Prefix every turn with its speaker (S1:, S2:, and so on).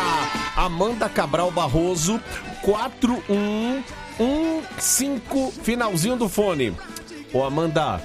S1: Amanda Cabral Barroso, 4115, finalzinho do fone. Ô, Amanda,